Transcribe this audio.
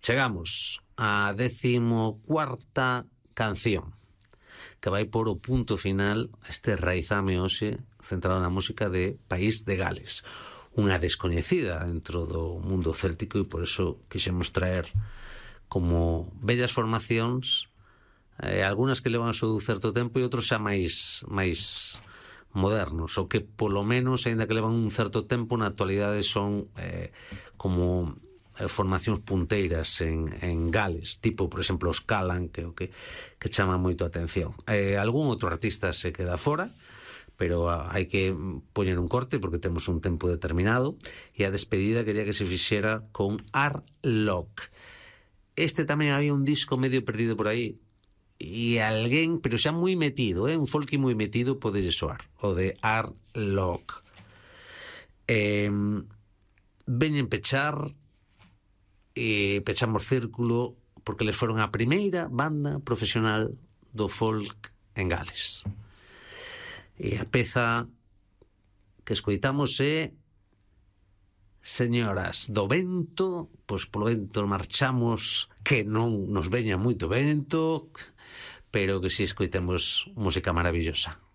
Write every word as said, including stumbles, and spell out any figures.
Chegamos á décimo cuarta canción, que vai por o punto final a este raizame hoxe centrado na música de País de Gales, unha descoñecida dentro do mundo céltico, e por eso quixemos traer como bellas formacións, eh, algunhas que levan o seu certo tempo e outros xa máis máis modernos, ou que polo menos, aínda que levan un certo tempo, na actualidade son eh, como formacións punteiras en, en Gales, tipo, por exemplo, os Calan, que o que, que chama moito a atención. Eh, algún outro artista se queda fora, pero ah, hai que poñer un corte porque temos un tempo determinado, e a despedida quería que se fixera con Arlock. Este tamén había un disco medio perdido por aí, e alguén, pero xa moi metido, eh, un folky moi metido, podelle soar, o de Arlock. Eh, veñen pechar, e pechamos círculo porque les foron a primeira banda profesional do folk en Gales, e a peza que escoitamos é Señoras do Vento. Pois polo vento marchamos, que non nos veña moito vento, pero que si escoitemos música maravillosa.